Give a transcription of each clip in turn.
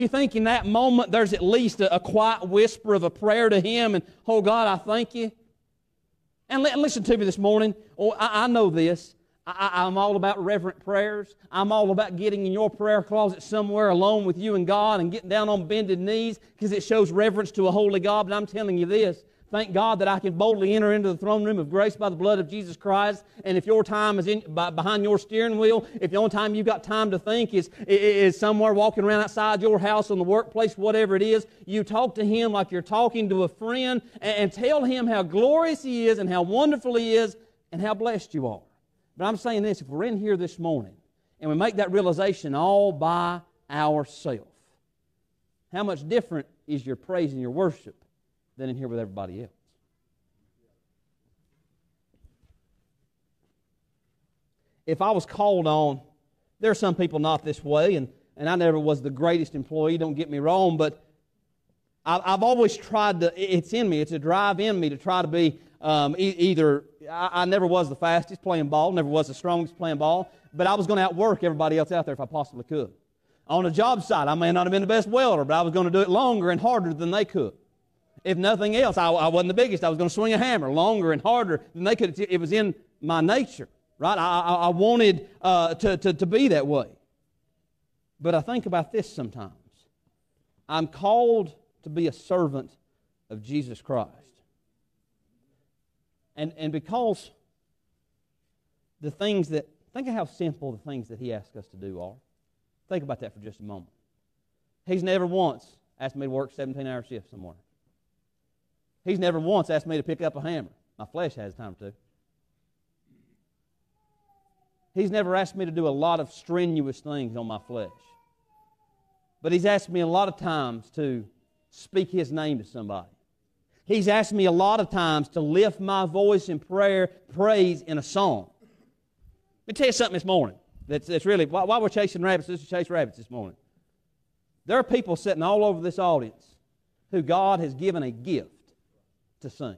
You think in that moment there's at least a quiet whisper of a prayer to Him and, oh God, I thank You. And listen to me this morning. Oh, I know this. I'm all about reverent prayers. I'm all about getting in your prayer closet somewhere alone with you and God and getting down on bended knees because it shows reverence to a holy God. But I'm telling you this. Thank God that I can boldly enter into the throne room of grace by the blood of Jesus Christ. And if your time is behind your steering wheel, if the only time you've got time to think is somewhere walking around outside your house, in the workplace, whatever it is, you talk to Him like you're talking to a friend and tell Him how glorious He is and how wonderful He is and how blessed you are. But I'm saying this, if we're in here this morning and we make that realization all by ourselves, how much different is your praise and your worship than in here with everybody else? If I was called on, there are some people not this way, and I never was the greatest employee, don't get me wrong, but I've always tried to, it's in me, it's a drive in me to try to be either, I never was the fastest playing ball, never was the strongest playing ball, but I was going to outwork everybody else out there if I possibly could. On a job site, I may not have been the best welder, but I was going to do it longer and harder than they could. If nothing else, I wasn't the biggest. I was going to swing a hammer longer and harder than they could. It was in my nature, right? I wanted to be that way. But I think about this sometimes. I'm called to be a servant of Jesus Christ. And because the things that, think of how simple the things that He asks us to do are. Think about that for just a moment. He's never once asked me to work 17-hour shifts somewhere. He's never once asked me to pick up a hammer. My flesh has time to. He's never asked me to do a lot of strenuous things on my flesh. But He's asked me a lot of times to speak His name to somebody. He's asked me a lot of times to lift my voice in prayer, praise in a song. Let me tell you something this morning. That's really, while we're chasing rabbits, let's chase rabbits this morning. There are people sitting all over this audience who God has given a gift to sing.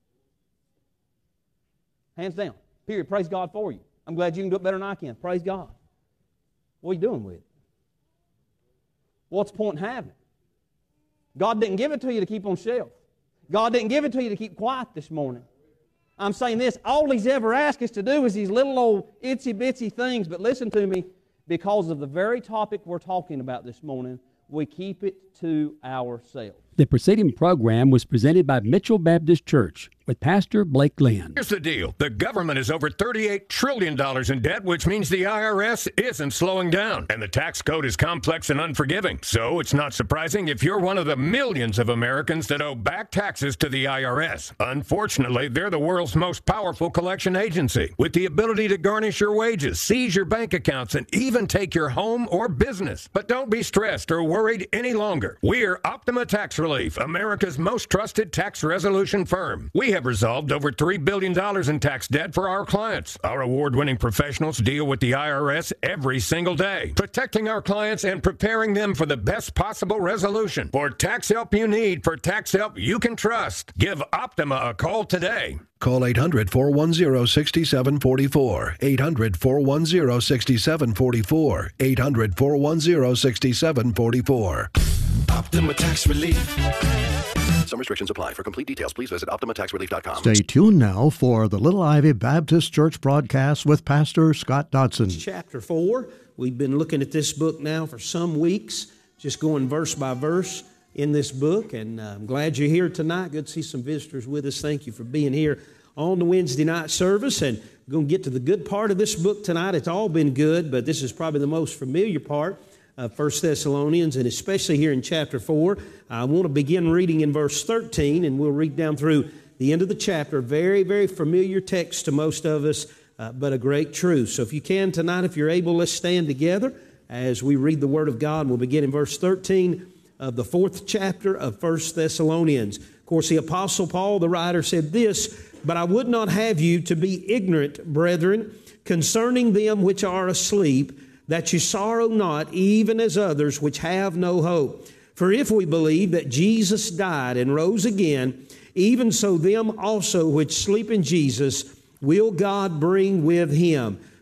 Hands down. Period. Praise God for you. I'm glad you can do it better than I can. Praise God. What are you doing with it? What's the point in having it? God didn't give it to you to keep on shelf. God didn't give it to you to keep quiet this morning. I'm saying this, all He's ever asked us to do is these little old itsy-bitsy things, but listen to me, because of the very topic we're talking about this morning, we keep it to ourselves. The preceding program was presented by Mitchell Baptist Church with Pastor Blake Lynn. Here's the deal. The government is over $38 trillion in debt, which means the IRS isn't slowing down. And the tax code is complex and unforgiving. So it's not surprising if you're one of the millions of Americans that owe back taxes to the IRS. Unfortunately, they're the world's most powerful collection agency, with the ability to garnish your wages, seize your bank accounts, and even take your home or business. But don't be stressed or worried any longer. We're Optima Tax Relief, America's most trusted tax resolution firm. We have resolved over $3 billion in tax debt for our clients. Our award-winning professionals deal with the IRS every single day, protecting our clients and preparing them for the best possible resolution. For tax help you need, for tax help you can trust, give Optima a call today. Call 800-410-6744. 800-410-6744. 800-410-6744. Optima Tax Relief. Some restrictions apply. For complete details, please visit OptimaTaxRelief.com. Stay tuned now for the Little Ivy Baptist Church broadcast with Pastor Scott Dodson. Chapter 4. We've been looking at this book now for some weeks, just going verse by verse in this book, and I'm glad you're here tonight. Good to see some visitors with us. Thank you for being here on the Wednesday night service, and we're going to get to the good part of this book tonight. It's all been good, but this is probably the most familiar part of 1 Thessalonians, and especially here in chapter 4. I want to begin reading in verse 13, and we'll read down through the end of the chapter. Very, very familiar text to most of us, but a great truth. So if you can tonight, if you're able, let's stand together as we read the Word of God. We'll begin in verse 13 of the 4th chapter of 1 Thessalonians. Of course, the Apostle Paul, the writer, said this, "But I would not have you to be ignorant, brethren, concerning them which are asleep, that you sorrow not, even as others which have no hope. For if we believe that Jesus died and rose again, even so them also which sleep in Jesus will God bring with Him.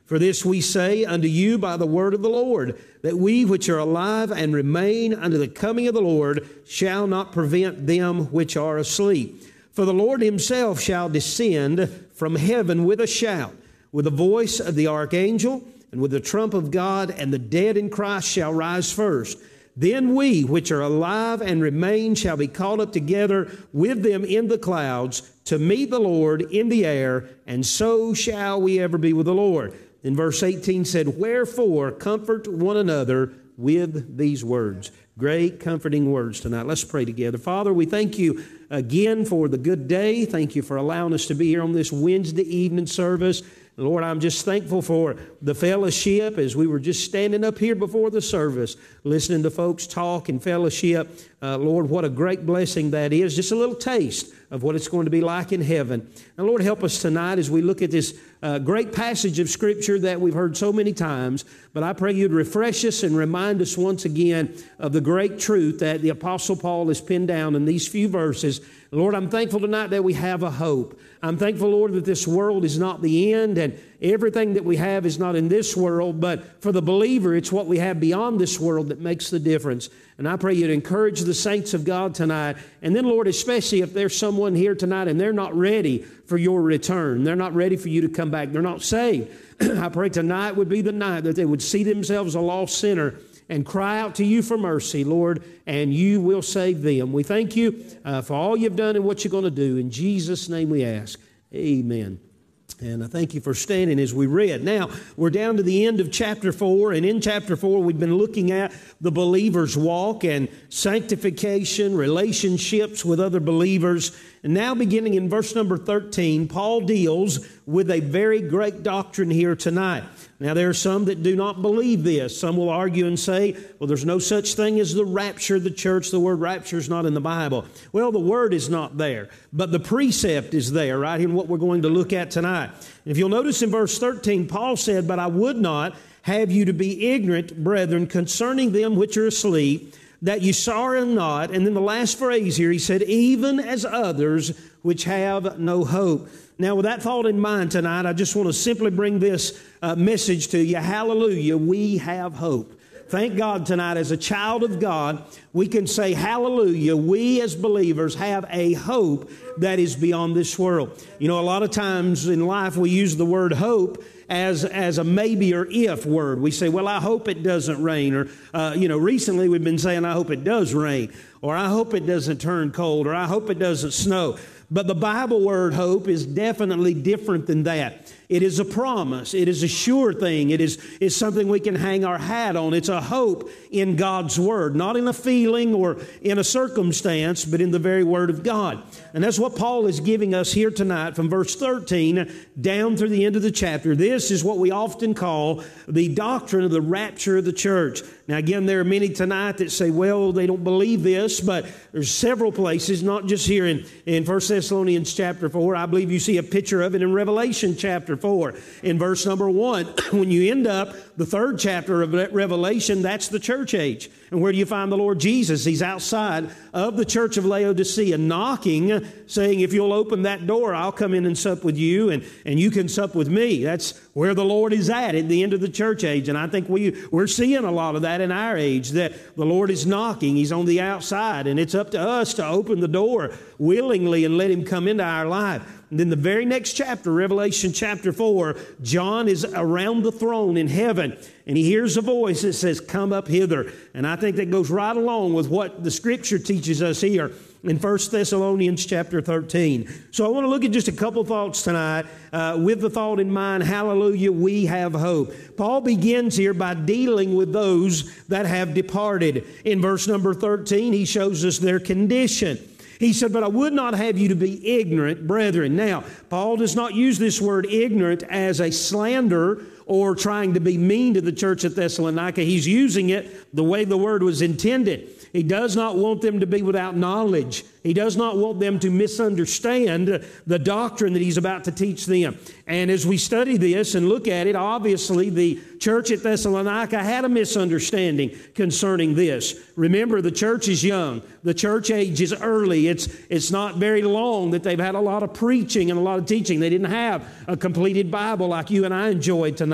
For this we say unto you by the word of the Lord, that we which are alive and remain unto the coming of the Lord shall not prevent them which are asleep. For the Lord himself shall descend from heaven with a shout, with the voice of the archangel, and with the trump of God, and the dead in Christ shall rise first. Then we which are alive and remain shall be caught up together with them in the clouds to meet the Lord in the air, and so shall we ever be with the Lord. In verse 18 said, wherefore comfort one another with these words. Great comforting words tonight. Let's pray together. Father, we thank you again for the good day. Thank you for allowing us to be here on this Wednesday evening service. Lord, I'm just thankful for the fellowship as we were just standing up here before the service, listening to folks talk and fellowship. Lord, what a great blessing that is. Just a little taste of what it's going to be like in heaven. And Lord, help us tonight as we look at this great passage of Scripture that we've heard so many times. But I pray you'd refresh us and remind us once again of the great truth that the Apostle Paul has pinned down in these few verses. Lord, I'm thankful tonight that we have a hope. I'm thankful, Lord, that this world is not the end and everything that we have is not in this world, but for the believer, it's what we have beyond this world that makes the difference. And I pray you'd encourage the saints of God tonight. And then, Lord, especially if there's someone here tonight and they're not ready for your return, they're not ready for you to come back, they're not saved. I pray tonight would be the night that they would see themselves a lost sinner and cry out to you for mercy, Lord, and you will save them. We thank you for all you've done and what you're going to do. In Jesus' name we ask. Amen. And I thank you for standing as we read. Now, we're down to the end of chapter 4, and in chapter 4, we've been looking at the believer's walk and sanctification, relationships with other believers. And now, beginning in verse number 13, Paul deals with a very great doctrine here tonight. Now, there are some that do not believe this. Some will argue and say, well, there's no such thing as the rapture of the church. The word rapture is not in the Bible. Well, the word is not there, but the precept is there, right, in what we're going to look at tonight. If you'll notice in verse 13, Paul said, but I would not have you to be ignorant, brethren, concerning them which are asleep, that you sorrow not. And then the last phrase here, he said, even as others which have no hope. Now, with that thought in mind tonight, I just want to simply bring this message to you. Hallelujah, we have hope. Thank God tonight, as a child of God, we can say, hallelujah, we as believers have a hope that is beyond this world. You know, a lot of times in life we use the word hope as a maybe or if word. We say, well, I hope it doesn't rain. Or, recently we've been saying, I hope it does rain. Or I hope it doesn't turn cold. Or I hope it doesn't snow. But the Bible word hope is definitely different than that. It is a promise. It is a sure thing. It is something we can hang our hat on. It's a hope in God's Word, not in a feeling or in a circumstance, but in the very Word of God. And that's what Paul is giving us here tonight from verse 13 down through the end of the chapter. This is what we often call the doctrine of the rapture of the church. Now, again, there are many tonight that say, well, they don't believe this, but there's several places, not just here in 1 Thessalonians chapter 4. I believe you see a picture of it in Revelation chapter 4. In verse number 1, when you end up the third chapter of Revelation, that's the church age. And where do you find the Lord Jesus? He's outside of the church of Laodicea, knocking, saying, if you'll open that door, I'll come in and sup with you, and you can sup with me. That's where the Lord is at the end of the church age. And I think we're seeing a lot of that in our age, that the Lord is knocking. He's on the outside, and it's up to us to open the door willingly and let Him come into our life. And then the very next chapter, Revelation chapter 4, John is around the throne in heaven, and he hears a voice that says, come up hither. And I think that goes right along with what the Scripture teaches us here in 1 Thessalonians chapter 13. So I want to look at just a couple thoughts tonight with the thought in mind, hallelujah, we have hope. Paul begins here by dealing with those that have departed. In verse number 13, he shows us their condition. He said, but I would not have you to be ignorant, brethren. Now, Paul does not use this word ignorant as a slander or trying to be mean to the church at Thessalonica. He's using it the way the word was intended. He does not want them to be without knowledge. He does not want them to misunderstand the doctrine that he's about to teach them. And as we study this and look at it, obviously the church at Thessalonica had a misunderstanding concerning this. Remember, the church is young. The church age is early. It's not very long that they've had a lot of preaching and a lot of teaching. They didn't have a completed Bible like you and I enjoyed tonight.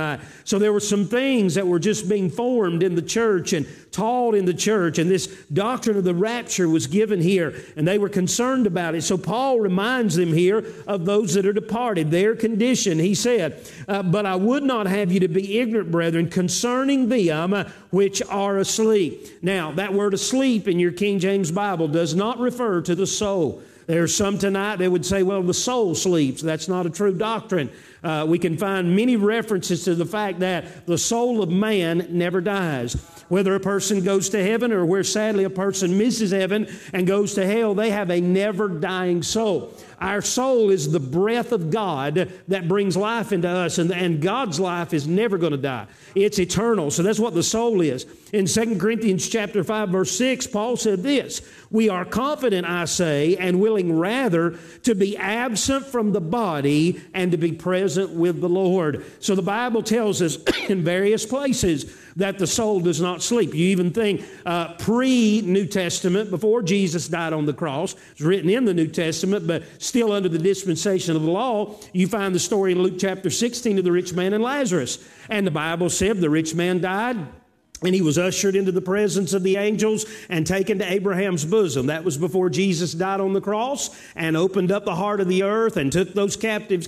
tonight. So there were some things that were just being formed in the church and taught in the church, and this doctrine of the rapture was given here, and they were concerned about it. So Paul reminds them here of those that are departed, their condition. He said, but I would not have you to be ignorant, brethren, concerning them which are asleep. Now, that word asleep in your King James Bible does not refer to the soul. There's some tonight that would say, well, the soul sleeps. That's not a true doctrine. We can find many references to the fact that the soul of man never dies. Whether a person goes to heaven or where sadly a person misses heaven and goes to hell, they have a never dying soul. Our soul is the breath of God that brings life into us, and God's life is never going to die. It's eternal. So that's what the soul is. In 2 Corinthians chapter 5, verse 6, Paul said this, we are confident, I say, and willing rather to be absent from the body and to be present with the Lord. So the Bible tells us in various places that the soul does not sleep. You even think pre-New Testament, before Jesus died on the cross, it's written in the New Testament, but still under the dispensation of the law, you find the story in Luke chapter 16 of the rich man and Lazarus. And the Bible said the rich man died, and he was ushered into the presence of the angels and taken to Abraham's bosom. That was before Jesus died on the cross and opened up the heart of the earth and took those captive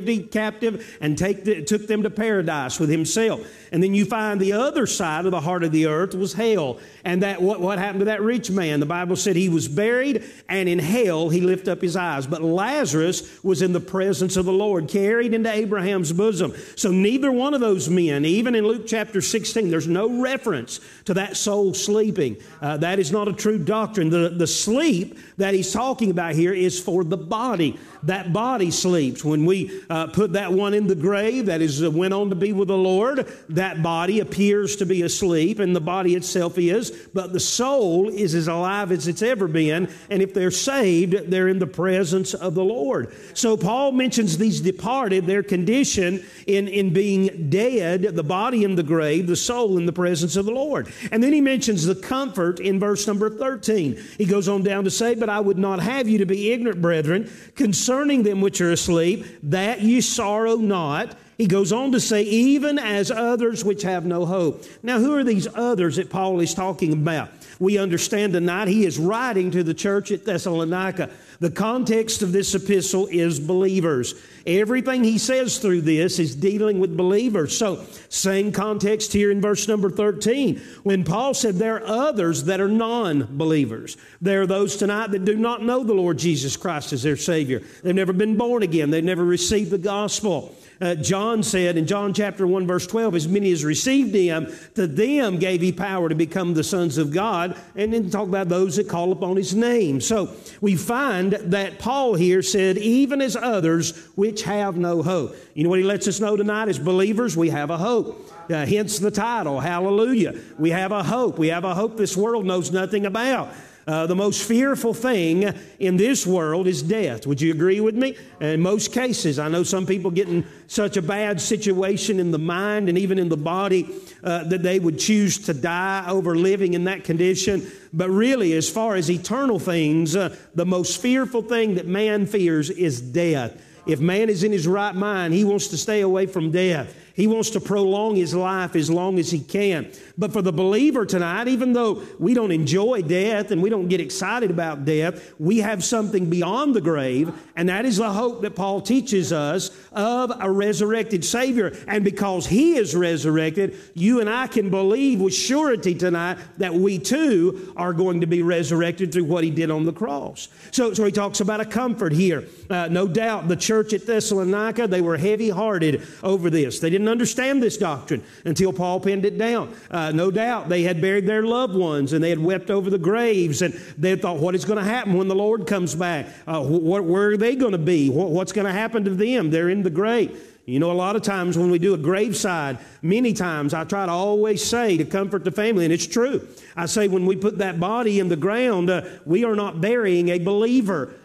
and took them to paradise with himself. And then you find the other side of the heart of the earth was hell. And that what happened to that rich man? The Bible said he was buried, and in hell he lifted up his eyes. But Lazarus was in the presence of the Lord, carried into Abraham's bosom. So neither one of those men, even in Luke chapter 16, there's no reference to that soul sleeping. That is not a true doctrine. The sleep that he's talking about here is for the body. That body sleeps. When we put that one in the grave, that is went on to be with the Lord, that body appears to be asleep, and the body itself is, but the soul is as alive as it's ever been, and if they're saved, they're in the presence of the Lord. So Paul mentions these departed, their condition in being dead, the body in the grave, the soul in the presence of the Lord. And then he mentions the comfort in verse number 13. He goes on down to say, but I would not have you to be ignorant, brethren, concerning them which are asleep, that ye sorrow not. He goes on to say, even as others which have no hope. Now, who are these others that Paul is talking about? We understand tonight he is writing to the church at Thessalonica. The context of this epistle is believers. Everything he says through this is dealing with believers. So, same context here in verse number 13. When Paul said there are others that are non-believers. There are those tonight that do not know the Lord Jesus Christ as their Savior. They've never been born again. They've never received the gospel. John said in John chapter 1 verse 12, as many as received him, to them gave he power to become the sons of God. And then talk about those that call upon his name. So we find that Paul here said, even as others which have no hope. You know what he lets us know tonight? As believers, we have a hope. Hence the title, hallelujah. We have a hope. We have a hope this world knows nothing about. The most fearful thing in this world is death. Would you agree with me? In most cases, I know some people get in such a bad situation in the mind and even in the body that they would choose to die over living in that condition. But really, as far as eternal things, the most fearful thing that man fears is death. If man is in his right mind, he wants to stay away from death. He wants to prolong his life as long as he can. But for the believer tonight, even though we don't enjoy death and we don't get excited about death, we have something beyond the grave, and that is the hope that Paul teaches us of a resurrected Savior. And because he is resurrected, you and I can believe with surety tonight that we too are going to be resurrected through what he did on the cross. So he talks about a comfort here. No doubt the church at Thessalonica, they were heavy-hearted over this. They didn't understand this doctrine until Paul penned it down. No doubt they had buried their loved ones and they had wept over the graves, and they had thought, what is going to happen when the Lord comes back? Where are they going to be? What's going to happen to them? They're in the grave. You know, a lot of times when we do a graveside, many times I try to always say to comfort the family, and it's true. I say when we put that body in the ground, we are not burying a believer.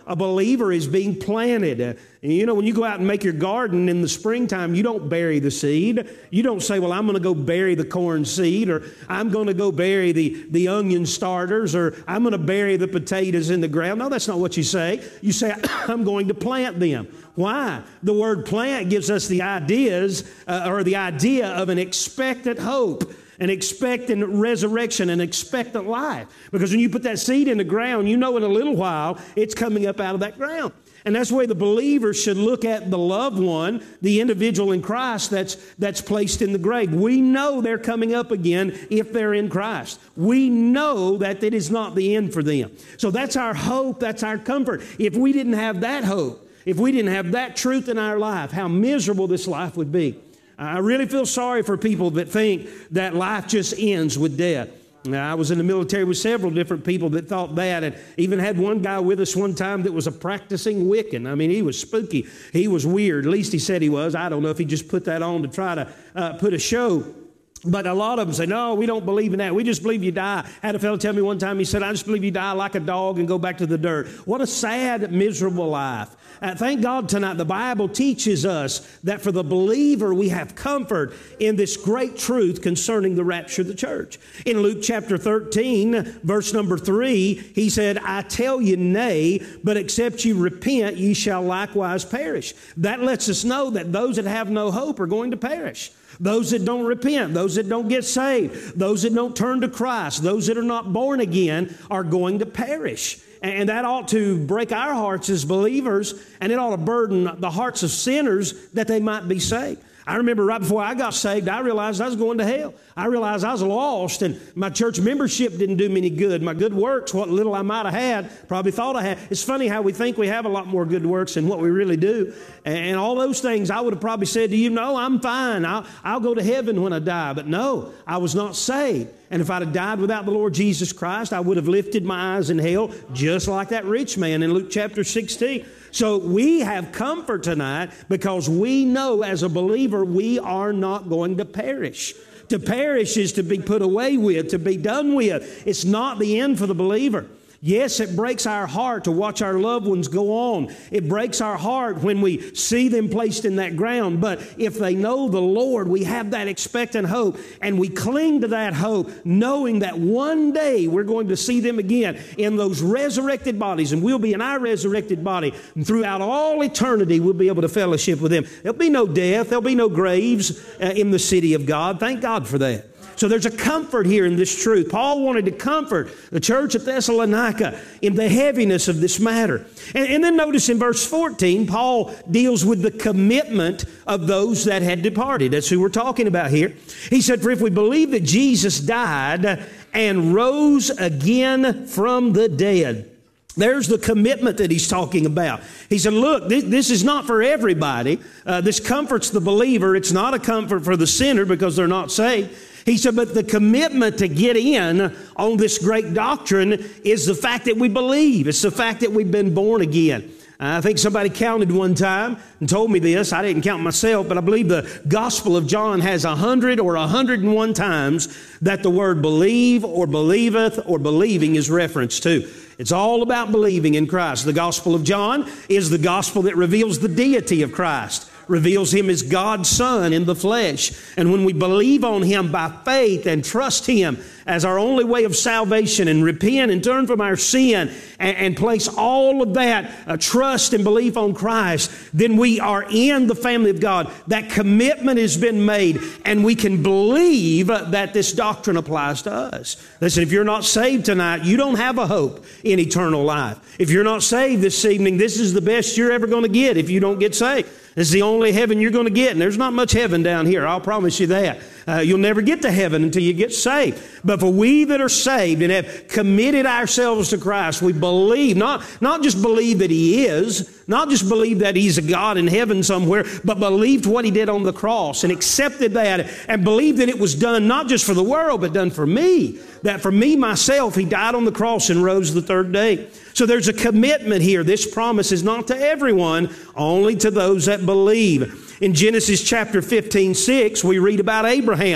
A believer is being planted. And you know, when you go out and make your garden in the springtime, you don't bury the seed. You don't say, well, I'm going to go bury the corn seed, or I'm going to go bury the onion starters, or I'm going to bury the potatoes in the ground. No, that's not what you say. You say, I'm going to plant them. Why? The word plant gives us the ideas, or the idea of an expectant hope, an expectant resurrection, an expectant life. Because when you put that seed in the ground, you know in a little while it's coming up out of that ground. And that's the way the believer should look at the loved one, the individual in Christ that's placed in the grave. We know they're coming up again if they're in Christ. We know that it is not the end for them. So that's our hope, that's our comfort. If we didn't have that hope, if we didn't have that truth in our life, how miserable this life would be. I really feel sorry for people that think that life just ends with death. Now, I was in the military with several different people that thought that, and even had one guy with us one time that was a practicing Wiccan. I mean, he was spooky. He was weird. At least he said he was. I don't know if he just put that on to try to put a show. But a lot of them say, no, we don't believe in that. We just believe you die. I had a fellow tell me one time, he said, I just believe you die like a dog and go back to the dirt. What a sad, miserable life. Thank God tonight the Bible teaches us that for the believer we have comfort in this great truth concerning the rapture of the church. In Luke chapter 13, verse number 3, he said, I tell you nay, but except you repent, ye shall likewise perish. That lets us know that those that have no hope are going to perish. Those that don't repent, those that don't get saved, those that don't turn to Christ, those that are not born again are going to perish. And that ought to break our hearts as believers, and it ought to burden the hearts of sinners that they might be saved. I remember right before I got saved, I realized I was going to hell. I realized I was lost, and my church membership didn't do me any good. My good works, what little I might have had, probably thought I had. It's funny how we think we have a lot more good works than what we really do. And all those things, I would have probably said to you, no, I'm fine. I'll go to heaven when I die. But no, I was not saved. And if I'd have died without the Lord Jesus Christ, I would have lifted my eyes in hell, just like that rich man in Luke chapter 16. So we have comfort tonight because we know as a believer we are not going to perish. To perish is to be put away with, to be done with. It's not the end for the believer. Yes, it breaks our heart to watch our loved ones go on. It breaks our heart when we see them placed in that ground. But if they know the Lord, we have that expectant hope, and we cling to that hope, knowing that one day we're going to see them again in those resurrected bodies, and we'll be in our resurrected body. And throughout all eternity, we'll be able to fellowship with them. There'll be no death. There'll be no graves in the city of God. Thank God for that. So there's a comfort here in this truth. Paul wanted to comfort the church at Thessalonica in the heaviness of this matter. And then notice in verse 14, Paul deals with the commitment of those that had departed. That's who we're talking about here. He said, for if we believe that Jesus died and rose again from the dead. There's the commitment that he's talking about. He said, look, this is not for everybody. This comforts the believer. It's not a comfort for the sinner because they're not saved. He said, but the commitment to get in on this great doctrine is the fact that we believe. It's the fact that we've been born again. I think somebody counted one time and told me this. I didn't count myself, but I believe the Gospel of John has 100 or 101 times that the word believe or believeth or believing is referenced to. It's all about believing in Christ. The Gospel of John is the gospel that reveals the deity of Christ, reveals Him as God's Son in the flesh. And when we believe on Him by faith and trust Him as our only way of salvation and repent and turn from our sin and place all of that trust and belief on Christ, then we are in the family of God. That commitment has been made, and we can believe that this doctrine applies to us. Listen, if you're not saved tonight, you don't have a hope in eternal life. If you're not saved this evening, this is the best you're ever going to get if you don't get saved. This is the only heaven you're going to get, and there's not much heaven down here, I'll promise you that. You'll never get to heaven until you get saved. But for we that are saved and have committed ourselves to Christ, we believe, not just believe that He is, not just believe that He's a God in heaven somewhere, but believed what He did on the cross and accepted that and believed that it was done not just for the world, but done for me. That for me, myself, He died on the cross and rose the third day. So there's a commitment here. This promise is not to everyone, only to those that believe. In Genesis chapter 15:6, we read about Abraham.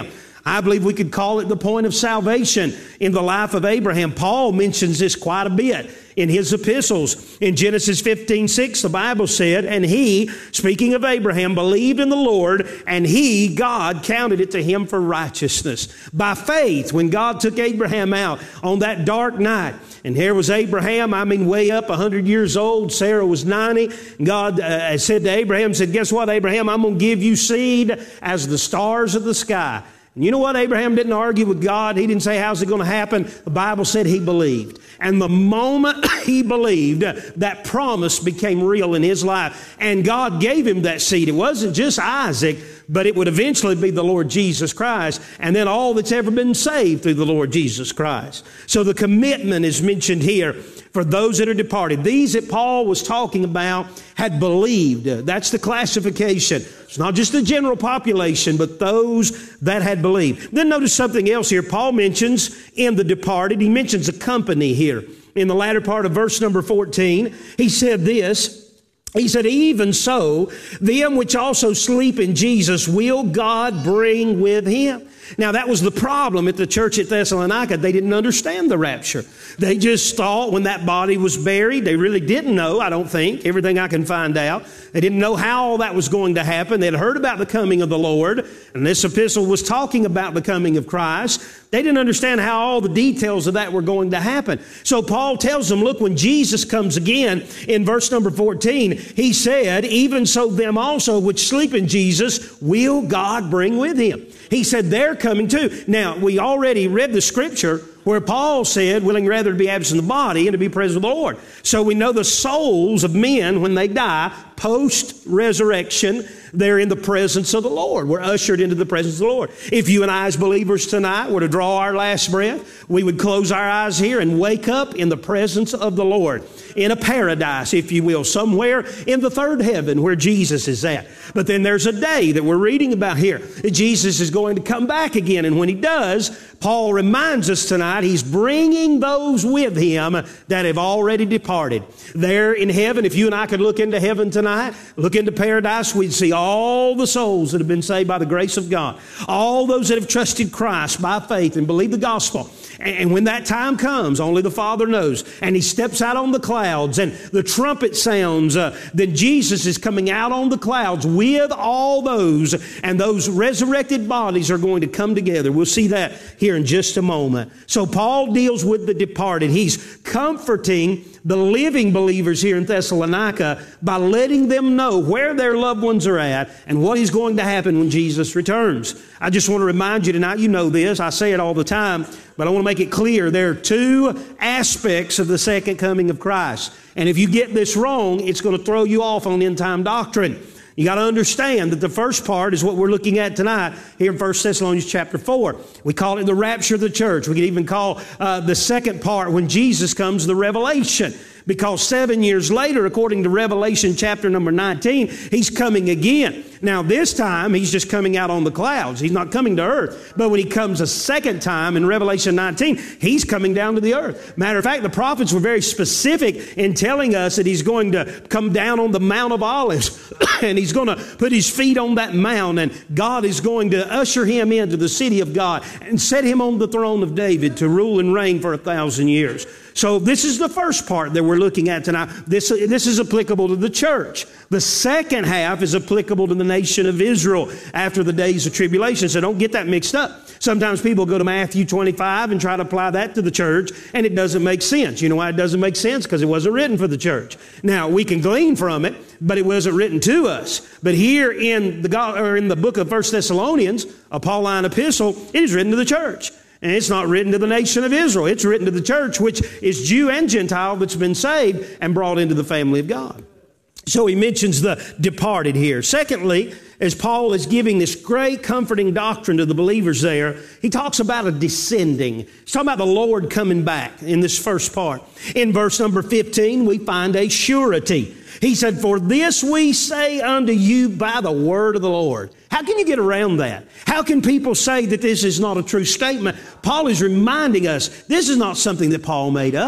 I believe we could call it the point of salvation in the life of Abraham. Paul mentions this quite a bit in his epistles. In Genesis 15:6, the Bible said, and he, speaking of Abraham, believed in the Lord, and he, God, counted it to him for righteousness. By faith, when God took Abraham out on that dark night, and here was Abraham, way up 100 years old. Sarah was 90. God said to Abraham, said, guess what, Abraham? I'm going to give you seed as the stars of the sky. And you know what? Abraham didn't argue with God. He didn't say, how's it going to happen? The Bible said he believed. And the moment he believed, that promise became real in his life. And God gave him that seed. It wasn't just Isaac, but it would eventually be the Lord Jesus Christ, and then all that's ever been saved through the Lord Jesus Christ. So the commitment is mentioned here for those that are departed. These that Paul was talking about had believed. That's the classification. It's not just the general population, but those that had believed. Then notice something else here. Paul mentions in the departed, he mentions a company here. In the latter part of verse number 14, he said this. He said, even so, them which also sleep in Jesus will God bring with him. Now, that was the problem at the church at Thessalonica. They didn't understand the rapture. They just thought when that body was buried, they really didn't know, I don't think, everything I can find out. They didn't know how all that was going to happen. They had heard about the coming of the Lord, and this epistle was talking about the coming of Christ. They didn't understand how all the details of that were going to happen. So Paul tells them, look, when Jesus comes again, in verse number 14, he said, even so them also which sleep in Jesus will God bring with him. He said they're coming too. Now, we already read the scripture where Paul said, willing rather to be absent of the body and to be present with the Lord. So we know the souls of men, when they die, post-resurrection, they're in the presence of the Lord. We're ushered into the presence of the Lord. If you and I as believers tonight were to draw our last breath, we would close our eyes here and wake up in the presence of the Lord, in a paradise, if you will, somewhere in the third heaven where Jesus is at. But then there's a day that we're reading about here that Jesus is going to come back again. And when he does, Paul reminds us tonight he's bringing those with him that have already departed. There in heaven, if you and I could look into heaven tonight, look into paradise, we'd see all the souls that have been saved by the grace of God. All those that have trusted Christ by faith and believed the gospel. And when that time comes, only the Father knows, and he steps out on the clouds and the trumpet sounds, then Jesus is coming out on the clouds with all those, and those resurrected bodies are going to come together. We'll see that here in just a moment. So Paul deals with the departed. He's comforting the living believers here in Thessalonica by letting them know where their loved ones are at and what is going to happen when Jesus returns. I just want to remind you tonight, you know this, I say it all the time, but I want to make it clear there are two aspects of the second coming of Christ. And if you get this wrong, it's going to throw you off on end-time doctrine. You got to understand that the first part is what we're looking at tonight here in 1 Thessalonians chapter 4. We call it the rapture of the church. We could even call the second part, when Jesus comes, the revelation. Because 7 years later, according to Revelation chapter number 19, he's coming again. Now this time, he's just coming out on the clouds. He's not coming to earth. But when he comes a second time in Revelation 19, he's coming down to the earth. Matter of fact, the prophets were very specific in telling us that he's going to come down on the Mount of Olives. And he's going to put his feet on that mount. And God is going to usher him into the city of God and set him on the throne of David to rule and reign for 1,000 years. So this is the first part that we're looking at tonight. This is applicable to the church. The second half is applicable to the nation of Israel after the days of tribulation. So don't get that mixed up. Sometimes people go to Matthew 25 and try to apply that to the church, and it doesn't make sense. You know why it doesn't make sense? Because it wasn't written for the church. Now, we can glean from it, but it wasn't written to us. But here in the book of 1 Thessalonians, a Pauline epistle, it is written to the church. And it's not written to the nation of Israel. It's written to the church, which is Jew and Gentile, that's been saved and brought into the family of God. So he mentions the departed here. Secondly, as Paul is giving this great comforting doctrine to the believers there, he talks about a descending. He's talking about the Lord coming back in this first part. In verse number 15, we find a surety. He said, for this we say unto you by the word of the Lord. How can you get around that? How can people say that this is not a true statement? Paul is reminding us this is not something that Paul made up.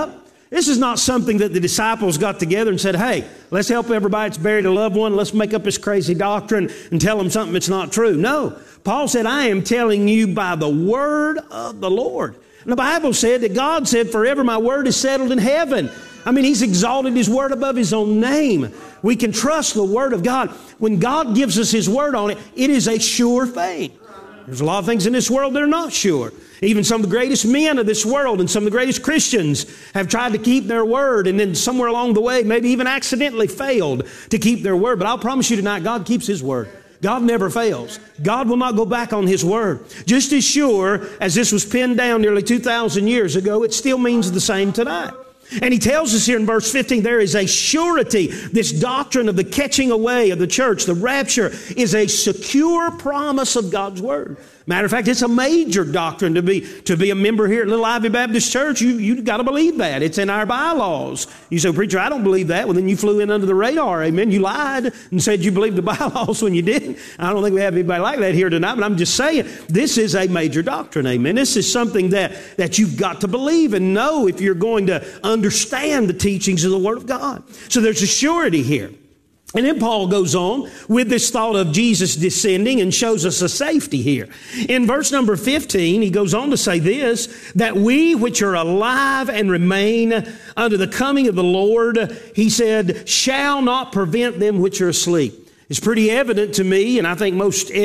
This is not something that the disciples got together and said, hey, let's help everybody that's buried a loved one. Let's make up this crazy doctrine and tell them something that's not true. No. Paul said, I am telling you by the word of the Lord. And the Bible said that God said, forever my word is settled in heaven. I mean, He's exalted His word above His own name. We can trust the word of God. When God gives us His word on it, it is a sure thing. There's a lot of things in this world that are not sure. Even some of the greatest men of this world and some of the greatest Christians have tried to keep their word, and then somewhere along the way, maybe even accidentally failed to keep their word. But I'll promise you tonight, God keeps His word. God never fails. God will not go back on His word. Just as sure as this was pinned down nearly 2,000 years ago, it still means the same tonight. And he tells us here in verse 15, there is a surety. This doctrine of the catching away of the church, the rapture, is a secure promise of God's word. Matter of fact, it's a major doctrine to be a member here at Little Ivy Baptist Church. You've got to believe that. It's in our bylaws. You say, preacher, I don't believe that. Well, then you flew in under the radar. Amen. You lied and said you believed the bylaws when you didn't. I don't think we have anybody like that here tonight, but I'm just saying this is a major doctrine. Amen. This is something that you've got to believe and know if you're going to understand the teachings of the Word of God. So there's a surety here. And then Paul goes on with this thought of Jesus descending and shows us a safety here. In verse number 15, he goes on to say this, that we which are alive and remain unto the coming of the Lord, he said, shall not prevent them which are asleep. It's pretty evident to me, and I think most